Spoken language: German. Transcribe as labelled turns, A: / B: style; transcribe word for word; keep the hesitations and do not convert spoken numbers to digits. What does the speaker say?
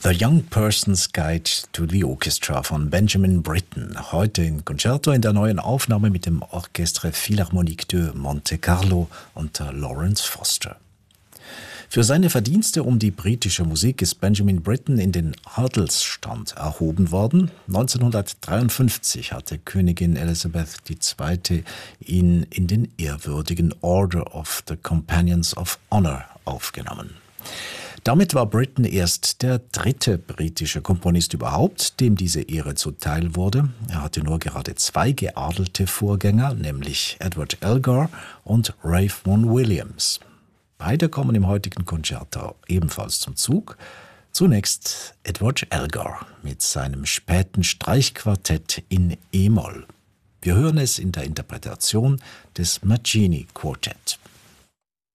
A: The Young Person's Guide to the Orchestra von Benjamin Britten. Heute in Concerto in der neuen Aufnahme mit dem Orchestre Philharmonique de Monte Carlo unter Lawrence Foster. Für seine Verdienste um die britische Musik ist Benjamin Britten in den Adelsstand erhoben worden. neunzehnhundertdreiundfünfzig hatte Königin Elizabeth die Zweite ihn in den ehrwürdigen Order of the Companions of Honor aufgenommen. Damit war Britten erst der dritte britische Komponist überhaupt, dem diese Ehre zuteil wurde. Er hatte nur gerade zwei geadelte Vorgänger, nämlich Edward Elgar und Ralph Vaughan Williams. Beide kommen im heutigen Concerto ebenfalls zum Zug. Zunächst Edward Elgar mit seinem späten Streichquartett in E-Moll. Wir hören es in der Interpretation des Mancini Quartett.